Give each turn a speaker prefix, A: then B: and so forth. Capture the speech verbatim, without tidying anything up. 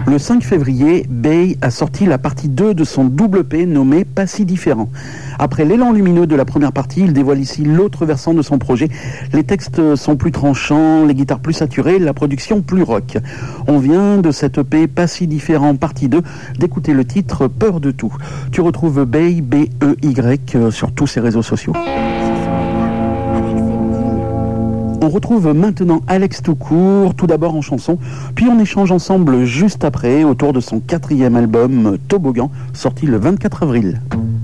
A: Le cinq février, Bey a sorti la partie deux de son double P nommé Pas si différent. Après l'élan lumineux de la première partie, il dévoile ici l'autre versant de son projet. Les textes sont plus tranchants, les guitares plus saturées, la production plus rock. On vient de cette E P Pas si différent partie deux d'écouter le titre Peur de tout. Tu retrouves Bey, B E Y, sur tous ses réseaux sociaux. On retrouve maintenant Alex Toucourt, tout d'abord en chanson, puis on échange ensemble juste après autour de son quatrième album Toboggan, sorti le vingt-quatre avril.